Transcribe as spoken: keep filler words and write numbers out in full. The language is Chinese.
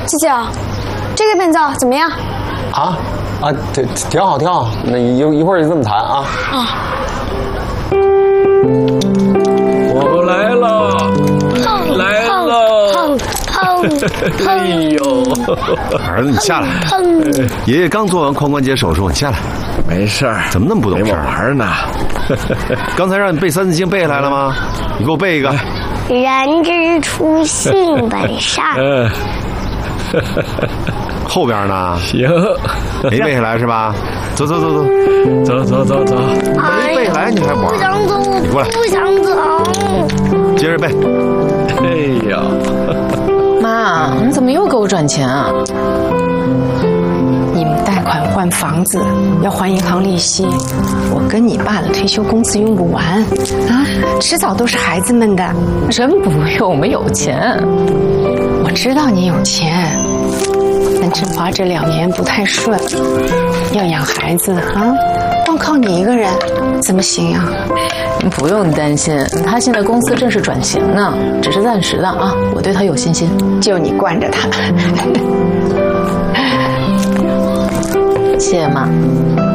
七七啊，这个变奏怎么样？ 啊啊，挺挺好，挺好。那一一会儿就这么弹啊。啊。 我们来了，来了！哎呦， 儿子，你下来。爷爷刚做完髋关节手术，你下来。 没事儿， 怎么那么不懂事儿？ 玩呢。 刚才让你背《三字经》背下来了吗？你给我背一个。 人之初，性本善。 嗯。 后边呢？ 行。 没背下来是吧？走走走走， 走走走走。 没背下来你还玩？ 不想走， 你过来。 不想走。 接着背。 哎呀， 妈，你怎么又给我转钱啊？你们贷款换房子要还银行利息，我跟你爸的退休工资用不完啊，迟早都是孩子们的。 真不用，我们有钱。 我知道你有钱，但振华这两年不太顺，要养孩子啊，光靠你一个人怎么行呀？ 不用担心，他现在公司正是转型呢，只是暂时的啊，我对他有信心。 就你惯着他。 谢谢妈。